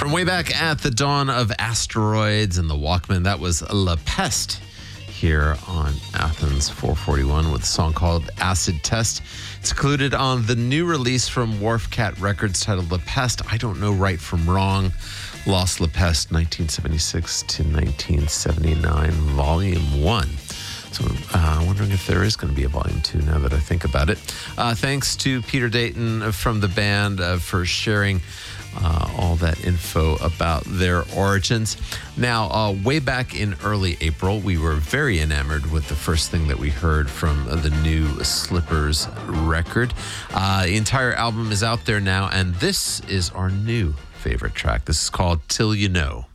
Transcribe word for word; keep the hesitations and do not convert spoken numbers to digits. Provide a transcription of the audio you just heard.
From way back at the dawn of asteroids and the Walkman, that was La Peste here on Athens four forty-one with a song called Acid Test. It's included on the new release from Wharf Cat Records titled La Peste, I Don't Know Right From Wrong, Lost La Peste, nineteen seventy-six to nineteen seventy-nine, Volume one. So uh, wondering if there is going to be a volume two now that I think about it. Uh, thanks to Peter Dayton from the band uh, for sharing uh, all that info about their origins. Now, uh, way back in early April, we were very enamored with the first thing that we heard from the new Slippers record. Uh, the entire album is out there now, and this is our new favorite track. This is called Till You Know.